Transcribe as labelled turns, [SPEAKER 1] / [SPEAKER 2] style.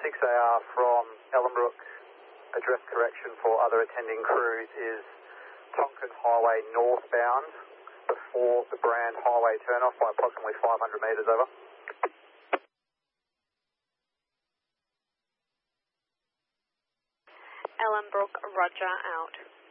[SPEAKER 1] 6AR from Ellenbrook, address correction for other attending crews is Tonkin Highway northbound before the Brand Highway turnoff by approximately 500 metres, over.
[SPEAKER 2] Ellenbrook, roger, out.